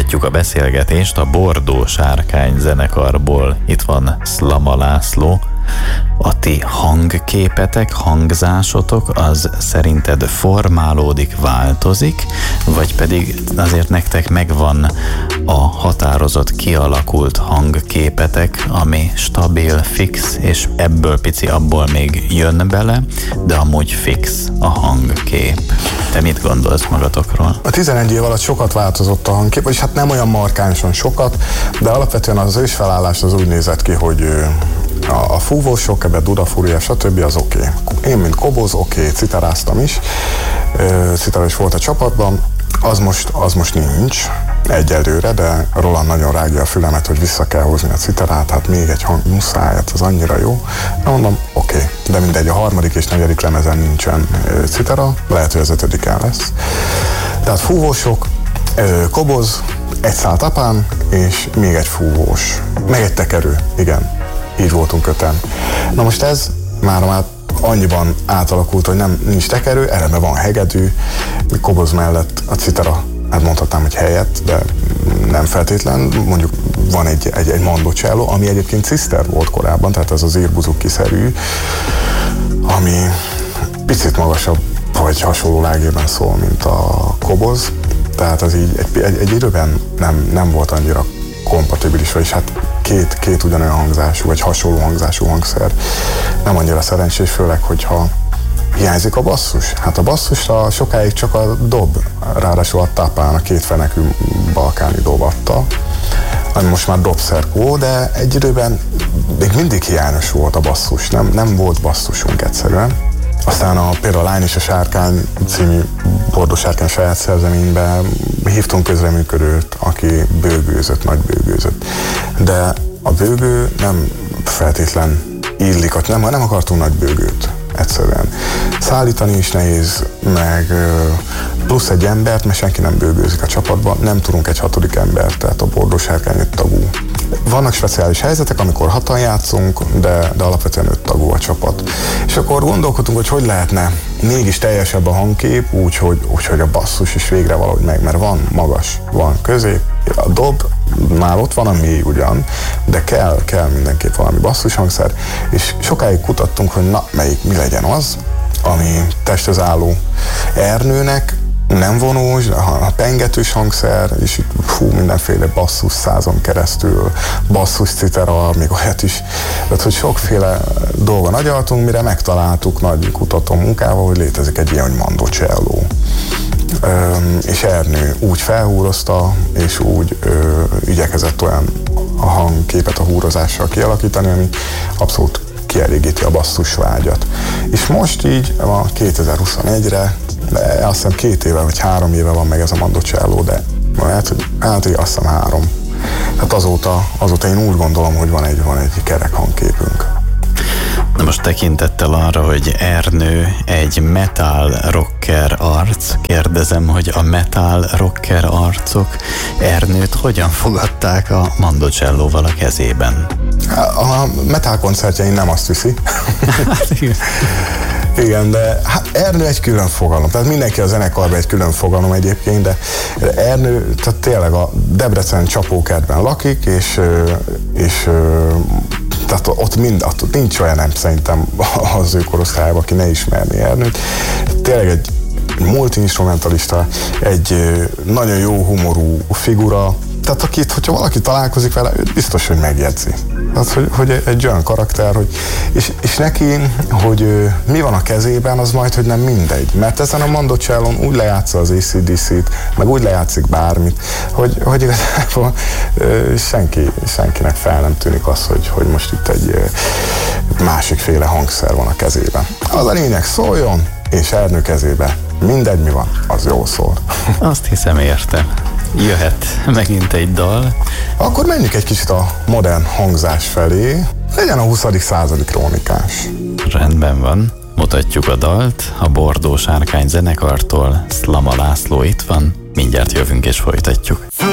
Folytatjuk a beszélgetést a Bordó Sárkány zenekarból. Itt van Szlama László. A ti hangképetek, hangzásotok az szerinted formálódik, változik, vagy pedig azért nektek megvan a határozott, kialakult hangképetek, ami stabil, fix, és ebből pici abból még jön bele, de amúgy fix a hangkép. Te mit gondolsz magatokról? A 11 év alatt sokat változott a hangkép, vagyis hát nem olyan markánsan sokat, de alapvetően az ősfelállás az úgy nézett ki, hogy a fúvósok, ebben Duda, Fúria, stb. Az oké. Én, mint koboz, citeráztam is. Citera is volt a csapatban. Az most nincs egyelőre, de Roland nagyon rágja a fülemet, hogy vissza kell hozni a citerát, hát még egy hang muszáj, az annyira jó. Na mondom, oké. De mindegy, a harmadik és negyedik lemezen nincsen citera, lehet, hogy az ötödiken lesz. Tehát fúvósok, koboz, egy szál tapán, és még egy fúvós. Meg egy tekerő, igen. Így voltunk öten. Na most ez már annyiban átalakult, hogy nincs tekerő, erre van hegedű, koboz mellett a citera, hát mondhatnám, hogy helyett, de nem feltétlen. Mondjuk van egy mandocello, ami egyébként ciszter volt korábban, tehát ez az Irbuzuki-szerű, ami picit magasabb, vagy hasonló lágében szól, mint a koboz. Tehát az így egy időben nem volt annyira kompatibilis, vagyis hát két ugyanolyan hangzású, vagy hasonló hangzású hangszer nem annyira szerencsés, főleg, hogyha hiányzik a basszus. Hát a basszusra sokáig csak a dob, ráadásul a tapán, a két fenekű balkáni dob adta, ami most már dobszerkó, de egy időben még mindig hiányos volt a basszus, nem volt basszusunk egyszerűen. Aztán például a Lány és a Sárkány című Bordó Sárkány saját szerzeményben hívtunk közreműködőt, aki bőgőzött, nagy bőgőzött. De a bőgő nem feltétlen illik, nem akartunk nagy bőgőt egyszerűen. Szállítani is nehéz, meg plusz egy embert, mert senki nem bőgőzik a csapatban, nem tudunk egy hatodik embert, tehát a Bordó Sárkány 5 tagú. Vannak speciális helyzetek, amikor 6-an játszunk, de alapvetően 5 tagú a csapat. És akkor gondolkodtunk, hogy lehetne mégis teljesebb a hangkép, úgyhogy a basszus is végre valahogy meg, mert van magas, van közép, a dob már ott van a mély ugyan, de kell mindenképp valami basszushangszer, és sokáig kutattunk, hogy mi legyen az, ami testhez álló Ernőnek nem vonós, a pengetős hangszer, és itt mindenféle basszus százon keresztül, basszus citera, még olyat is. Tehát, hogy sokféle dolgon agyaltunk, mire megtaláltuk nagy kutató munkával, hogy létezik egy ilyen, hogy mandocello. És Ernő úgy felhúrozta, és úgy igyekezett olyan a hangképet a húrozással kialakítani, ami abszolút kielégíti a basszus vágyat. És most így a 2021-re, de azt hiszem 2 éve vagy 3 éve van meg ez a mandocello, de hát azt hiszem 3. Hát azóta én úgy gondolom, hogy van egy kerek hangképünk. Na most tekintettel arra, hogy Ernő egy metal rocker arc, kérdezem, hogy a metal rocker arcok Ernőt hogyan fogadták a mandocellóval a kezében? A metal koncertjein nem azt viszi. Igen, de hát Ernő egy külön fogalom, tehát mindenki a zenekarban egy külön fogalom egyébként, de Ernő tehát tényleg a Debrecen Csapókertben lakik, és tehát ott nincs olyan, nem szerintem az ő korosztályában, aki ne ismerné Ernőt. Tényleg egy multi-instrumentalista, egy nagyon jó humorú figura, tehát hogyha valaki találkozik vele, őt biztos, hogy megjegyzi. Tehát, hogy egy olyan karakter, és neki, hogy mi van a kezében, az majd, hogy nem mindegy. Mert ezen a mandocellón úgy lejátsza az AC/DC-t, meg úgy lejátszik bármit, hogy igazából senkinek fel nem tűnik az, hogy most itt egy másikféle hangszer van a kezében. Az a lényeg, szóljon, és Ernő kezébe mindegy mi van, az jól szól. Azt hiszem, értem. Jöhet megint egy dal. Akkor menjünk egy kicsit a modern hangzás felé. Legyen a 20. századi krónikás. Rendben van. Mutatjuk a dalt. A Bordó Sárkány zenekartól Szlama László itt van. Mindjárt jövünk és folytatjuk.